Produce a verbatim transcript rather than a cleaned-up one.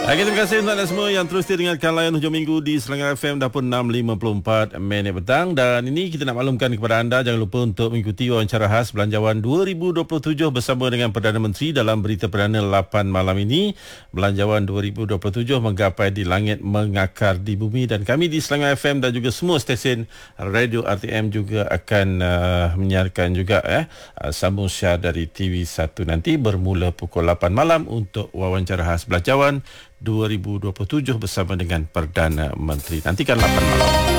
Okey, terima kasih untuk anda semua yang terus dengarkan layan hujung minggu di Selangor F M dah pun enam lima puluh empat minit petang. Dan ini kita nak maklumkan kepada anda, jangan lupa untuk mengikuti wawancara khas Belanjawan dua ribu dua puluh tujuh bersama dengan Perdana Menteri dalam berita perdana lapan malam ini. Belanjawan dua ribu dua puluh tujuh menggapai di langit, mengakar di bumi, dan kami di Selangor F M dan juga semua stesen radio R T M juga akan uh, menyiarkan juga eh uh, sambung syar dari T V satu nanti bermula pukul lapan malam untuk wawancara khas Belanjawan dua ribu dua puluh tujuh bersama dengan Perdana Menteri. Nantikan lapan malam.